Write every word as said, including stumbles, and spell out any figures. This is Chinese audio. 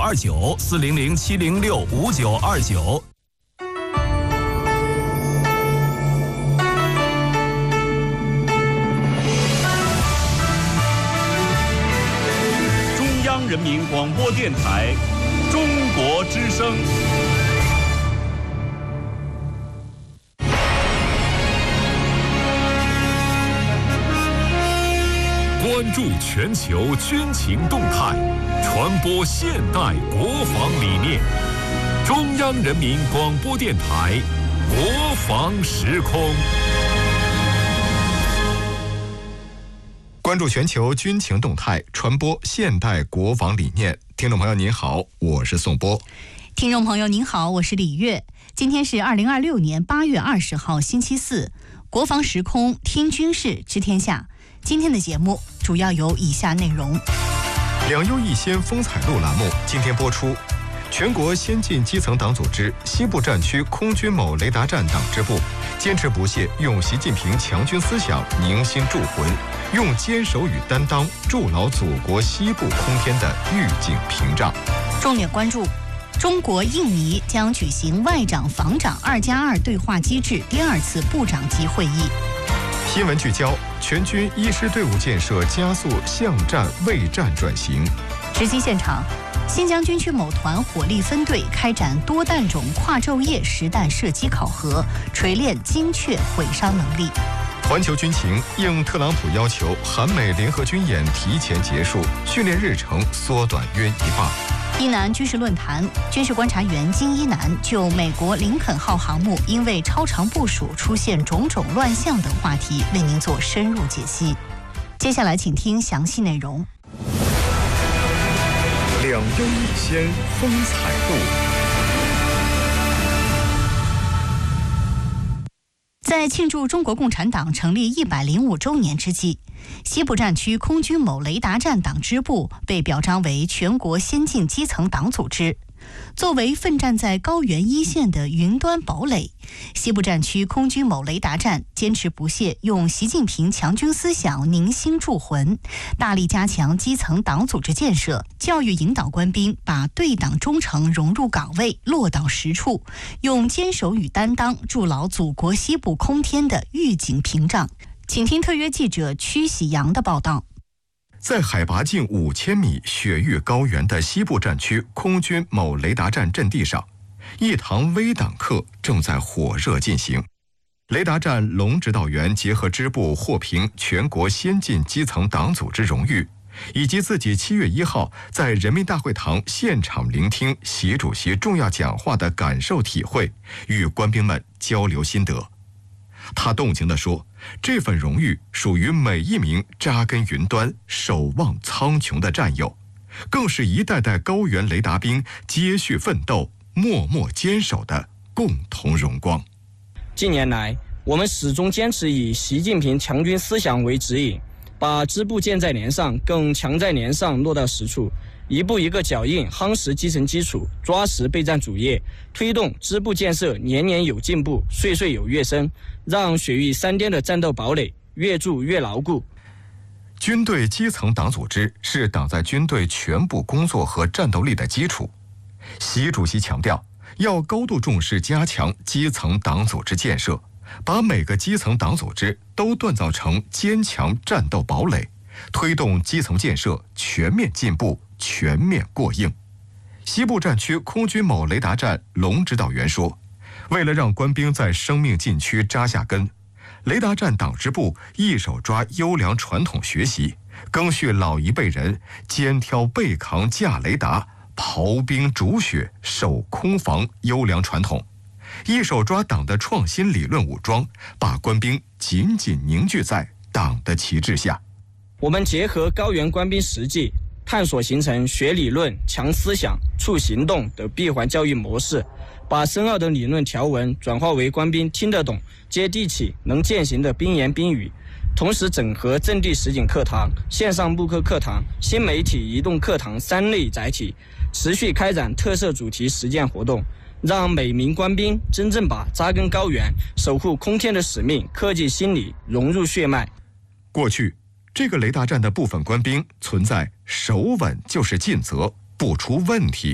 二九四零零七零六五九二九。 中央人民广播电台，中国之声。 关注全球军情动态，传播现代国防理念。中央人民广播电台国防时空。 关注全球军情动态，传播现代国防理念。听众朋友您好，我是宋波。 听众朋友您好，我是李月。今天是二零二六年八月二十号星期四，国防时空听军事知天下。今天的节目主要有以下内容： 两优一先风采录栏目今天播出，全国先进基层党组织西部战区空军某雷达站党支部坚持不懈用习近平强军思想凝心铸魂，用坚守与担当筑牢祖国西部空天的预警屏障。 重点关注中国印尼将举行外长防长二加二对话机制第二次部长级会议。 新闻聚焦：全军一师队伍建设加速巷战卫战转型。 直击现场，新疆军区某团火力分队开展多弹种跨昼夜实弹射击考核，锤炼精确毁伤能力。 环球军情应特朗普要求，韩美联合军演提前结束，训练日程缩短约一半。 伊南军事论坛，军事观察员金一南就美国林肯号航母因为超长部署出现种种乱象等话题为您做深入解析。接下来请听详细内容。 两优一先风采录。 在庆祝中国共产党成立一百零五周年之际，西部战区空军某雷达站党支部被表彰为全国先进基层党组织。作为奋战在高原一线的云端堡垒，西部战区空军某雷达站坚持不懈用习近平强军思想凝心铸魂，大力加强基层党组织建设，教育引导官兵把对党忠诚融入岗位，落到实处，用坚守与担当筑牢祖国西部空天的预警屏障。请听特约记者曲喜阳的报道。 在海拔近五千米雪域高原的西部战区空军某雷达站阵地上，一堂微党课正在火热进行。雷达站龙指导员结合支部获评全国先进基层党组织荣誉，以及自己七月一号在人民大会堂现场聆听习主席重要讲话的感受体会，与官兵们交流心得。他动情地说，这份荣誉属于每一名扎根云端、守望苍穹的战友，更是一代代高原雷达兵接续奋斗、默默坚守的共同荣光。 近年来，我们始终坚持以习近平强军思想为指引，把支部建在连上，更强在连上落到实处，一步一个脚印，夯实基层基础，抓实备战主业，推动支部建设年年有进步，岁岁有跃升，让雪域三巅的战斗堡垒越筑越牢固。 军队基层党组织是党在军队全部工作和战斗力的基础。习主席强调，要高度重视加强基层党组织建设，把每个基层党组织都锻造成坚强战斗堡垒，推动基层建设全面进步、全面过硬。西部战区空军某雷达站龙指导员说，为了让官兵在生命禁区扎下根，雷达站党支部一手抓优良传统学习，更续老一辈人肩挑背扛架雷达、刨冰煮雪守空防优良传统，一手抓党的创新理论武装，把官兵紧紧凝聚在党的旗帜下。 我们结合高原官兵实际，探索形成学理论、强思想、促行动的闭环教育模式，把深奥的理论条文转化为官兵听得懂、接地气、能践行的兵言兵语，同时整合阵地实景课堂、线上慕课课堂、新媒体移动课堂三类载体，持续开展特色主题实践活动，让每名官兵真正把扎根高原、守护空天的使命刻进心里，融入血脉。 过去，这个雷达站的部分官兵存在守稳就是尽责、不出问题